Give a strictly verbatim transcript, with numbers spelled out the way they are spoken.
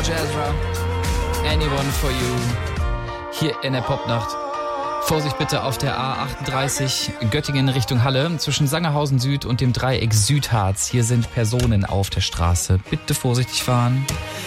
Jazra, Anyone for You, hier in der Popnacht. Vorsicht bitte auf der A achtunddreißig Göttingen Richtung Halle zwischen Sangerhausen Süd und dem Dreieck Südharz. Hier sind Personen auf der Straße. Bitte vorsichtig fahren.